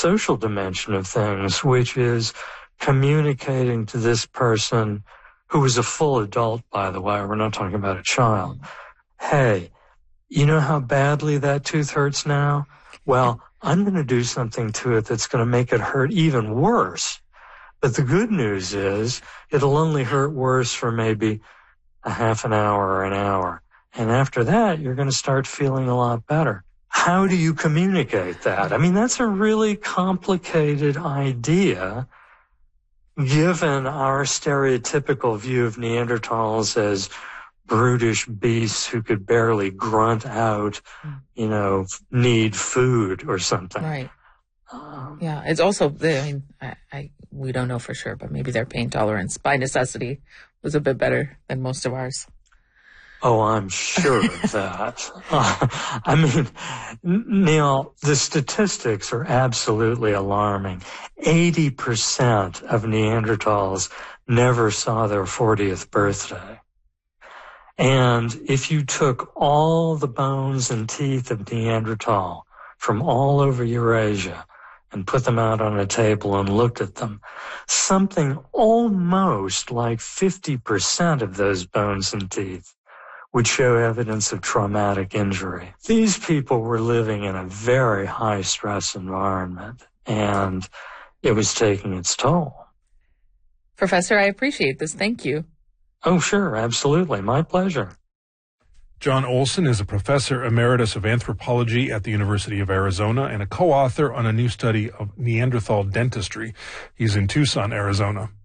social dimension of things, which is communicating to this person, who was a full adult, by the way, we're not talking about a child. Hey, you know how badly that tooth hurts now? Well, I'm going to do something to it that's going to make it hurt even worse. But the good news is it'll only hurt worse for maybe a half an hour or an hour. And after that, you're going to start feeling a lot better. How do you communicate that? I mean, that's a really complicated idea, given our stereotypical view of Neanderthals as brutish beasts who could barely grunt out, need food or something. Right. Yeah. It's also, we don't know for sure, but maybe their pain tolerance by necessity was a bit better than most of ours. Oh, I'm sure of that. Neil, the statistics are absolutely alarming. 80% of Neanderthals never saw their 40th birthday. And if you took all the bones and teeth of Neanderthal from all over Eurasia and put them out on a table and looked at them, something almost like 50% of those bones and teeth would show evidence of traumatic injury. These people were living in a very high-stress environment, and it was taking its toll. Professor, I appreciate this. Thank you. Oh, sure. Absolutely. My pleasure. John Olson is a professor emeritus of anthropology at the University of Arizona and a co-author on a new study of Neanderthal dentistry. He's in Tucson, Arizona.